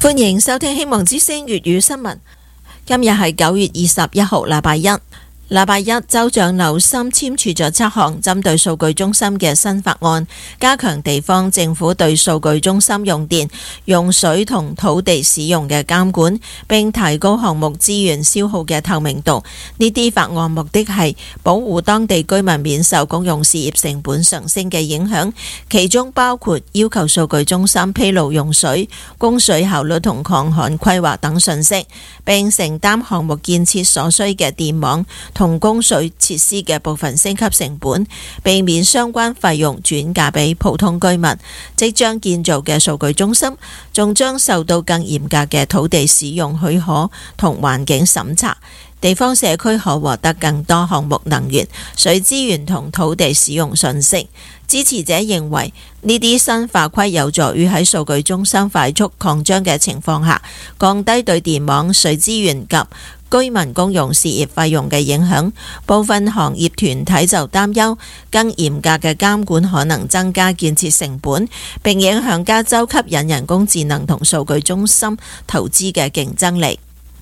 歡迎收聽希望之聲粵語新聞。今日係9月21號，禮拜一。禮拜一，州長紐森簽署咗7項針對數據中心嘅新法案，加強地方政府對數據中心用電、用水同土地使用嘅監管，並提高項目資源消耗嘅透明度。呢啲法案目的係保護當地居民免受公用事業成本上升嘅影響，其中包括要求數據中心披露用水、供水效率同抗旱規劃等信息，並承擔項目建設所需嘅電網同供水設施嘅部分升級成本，避免相關費用轉嫁俾普通居民。即將建造嘅數據中心仲將受到更嚴格嘅土地使用許可同環境審查，地方社區可獲得更多項目能源、水資源同土地使用信息。支持者認為呢啲新法規有助於喺數據中心快速擴張嘅情況下，降低對電網、水資源及居民公用事業費用嘅影響。部分行業團體就擔憂更嚴格嘅監管可能增加建設成本，並影響加州吸引人工智能同數據中心投資嘅競爭力。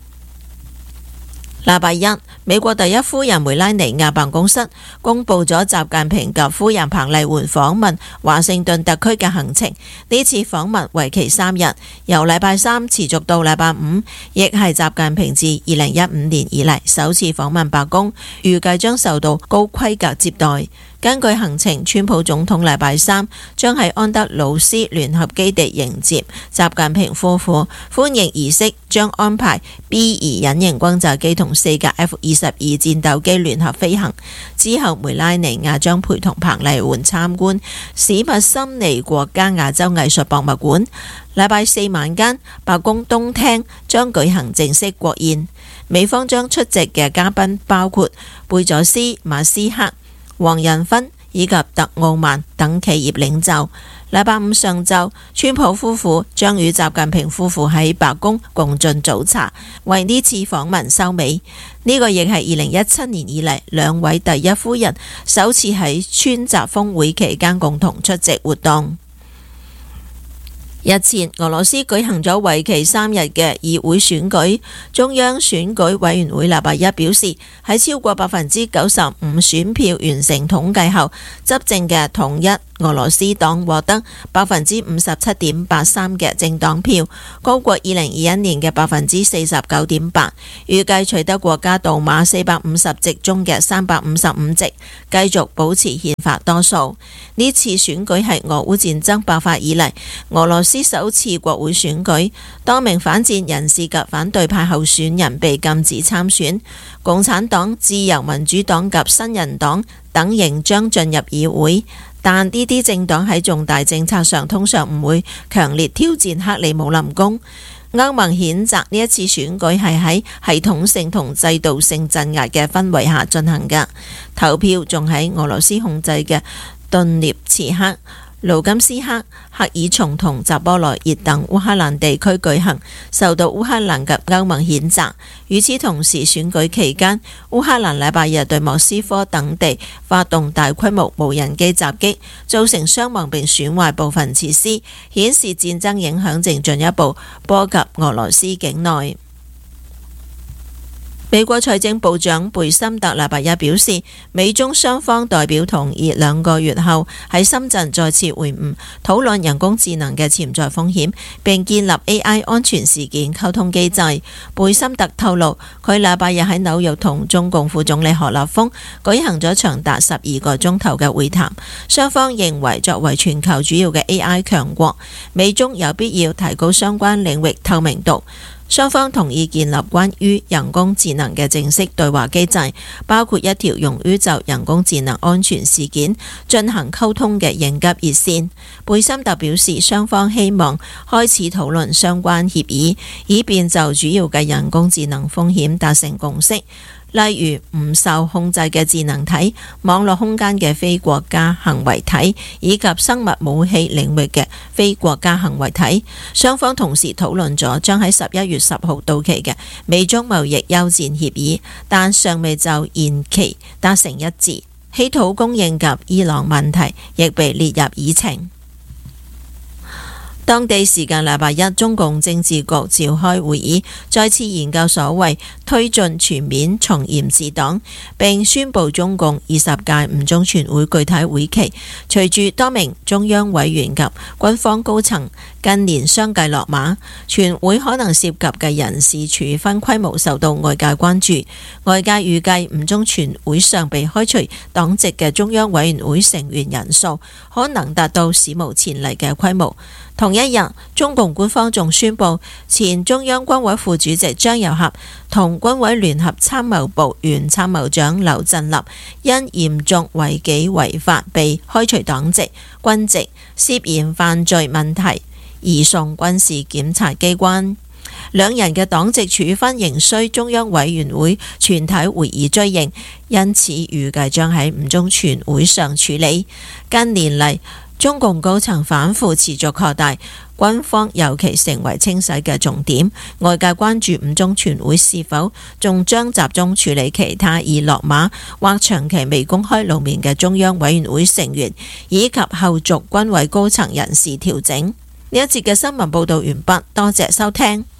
禮拜一，美國第一夫人梅拉尼亞辦公室公布咗習近平及夫人彭麗媛訪問華盛頓特區嘅行程。呢次訪問為期3日，由禮拜三持續到禮拜五，亦係習近平自2015年以嚟首次訪問白宮，預計將受到高規格接待。根據行程，川普總統禮拜三將喺安德魯斯聯合基地迎接習近平夫婦，歡迎儀式將安排 B-2隱形轟炸機同4架 F-22戰鬥機聯合飛行。之後，梅拉尼亞將陪同彭麗媛參觀史密森尼國家亞洲藝術博物館。禮拜四晚間，白宮東廳將舉行正式國宴，美方將出席嘅嘉賓包括貝佐斯、馬斯克、黃仁勳以及特奧曼等企業領袖。禮拜五上晝，川普夫婦將與習近平夫婦喺白宮共進早茶，為呢次訪問收尾。呢個亦係2017年以嚟兩位第一夫人首次喺川習峰會期間共同出席活動。日前，俄羅斯舉行咗為期3日嘅議會選舉，中央選舉委員會禮拜一表示，喺超過95%選票完成統計後，執政嘅統一俄羅斯黨獲得57.83%嘅政黨票，高過2021年嘅49.8%，預計取得國家杜馬450席中嘅355席，繼續保持憲法多數。呢次選舉係俄烏戰爭爆發以嚟俄羅斯首次國會選舉，多名反戰人士及反對派候選人被禁止參選，共產黨、自由民主黨及新人黨等仍將進入議會。但呢啲政黨喺重大政策上通常唔會強烈挑戰克里姆林宮。歐盟譴責呢一次選舉係喺系統性同制度性鎮壓嘅氛圍下進行嘅。投票仲喺俄羅斯控制嘅頓涅茨克、盧甘斯克、赫爾松同扎波羅熱等烏克蘭地區舉行，受到烏克蘭及歐盟譴責。與此同時，選舉期間，烏克蘭禮拜日對莫斯科等地發動大規模無人機襲擊，造成傷亡並損壞部分設施，顯示戰爭影響正進一步波及俄羅斯境內。美國財政部長貝森特禮拜一表示，美中雙方代表同意2個月後喺深圳再次會晤，討論人工智能嘅潛在風險，並建立 AI 安全事件溝通機制。貝森特透露，佢禮拜日喺紐約同中共副總理何立峰舉行咗長達12個鐘頭嘅會談，雙方認為作為全球主要嘅 AI 強國，美中有必要提高相關領域透明度。雙方同意建立關於人工智能嘅正式對話機制，包括一條用於就人工智能安全事件進行溝通嘅應急熱線。貝森特表示，雙方希望開始討論相關協議，以便就主要嘅人工智能風險達成共識。例如唔受控制嘅智能體、網絡空間嘅非國家行為體以及生物武器領域嘅非國家行為體。雙方同時討論咗將喺11月10號到期嘅美中貿易休戰協議，但尚未就延期達成一致。稀土供應及伊朗問題亦被列入議程。 當地時間禮拜一，中共政治局召開會議，再次研究所謂推進全面從嚴治黨，並宣布中共20屆五中全會具體會期。隨住多名中央委員及軍方高層近年相繼落馬，全會可能涉及嘅人事處分規模受到外界關注。外界預計五中全會上被開除黨籍嘅中央委員會成員人數可能達到史無前例嘅規模。同一日，中共官方仲宣布，前中央軍委副主席張又俠同軍委聯合參謀部原參謀長劉振立因嚴重違紀違法被開除黨籍、軍籍，涉嫌犯罪問題移送軍事檢察機關。兩人嘅黨籍處分仍需中央委員會全體會議追認，因此預計將喺五中全會上處理。近年嚟，中共高層反腐持續擴大，軍方尤其成為清洗嘅重點。外界關注五中全會是否仲將集中處理其他已落馬或長期未公開露面嘅中央委員會成員，以及後續軍委高層人事調整。呢一節嘅新聞報道完畢，多謝收聽。